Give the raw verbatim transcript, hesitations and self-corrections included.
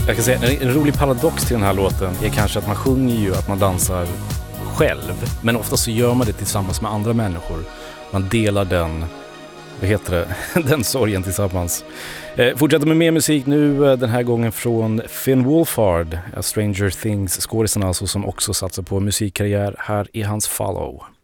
Jag kan säga, en, en rolig paradox till den här låten är kanske att man sjunger ju att man dansar själv, men ofta så gör man det tillsammans med andra människor. Man delar den, vad heter det, den sorgen tillsammans. Eh, fortsätter med mer musik nu, den här gången från Finn Wolfhard, A Stranger Things, skådisen alltså, som också satsar på musikkarriär. Här är hans Follow.